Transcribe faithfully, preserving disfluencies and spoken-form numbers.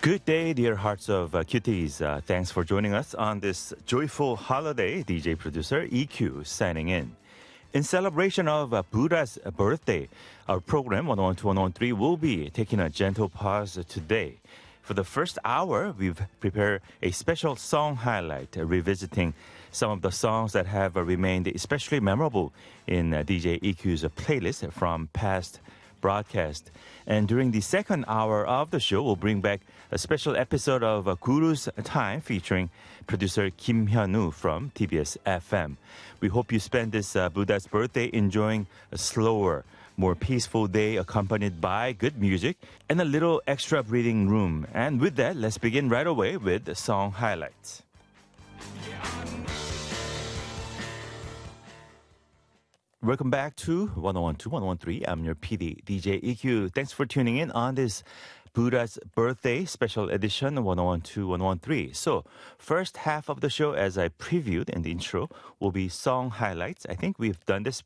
Good day, dear hearts of uh, cuties. Uh, thanks for joining us on this joyful holiday. D J producer E Q signing in. In celebration of uh, Buddha's birthday, our program one oh one two one oh one three will be taking a gentle pause today. For the first hour, we've prepared a special song highlight, uh, revisiting some of the songs that have uh, remained especially memorable in uh, D J E Q's uh, playlist from past broadcast. And during the second hour of the show, we'll bring back a special episode of uh, Guru's Time featuring producer Kim Hyun-woo from T B S F M. We hope you spend this uh, Buddha's birthday enjoying a slower, more peaceful day accompanied by good music and a little extra breathing room. And with that, let's begin right away with the song highlights. Welcome back to one oh one two one oh one three. I'm your P D, D J E Q. Thanks for tuning in on this Buddha's birthday special edition one oh one two one oh one three. So, first half of the show, as I previewed in the intro, will be song highlights. I think we've done this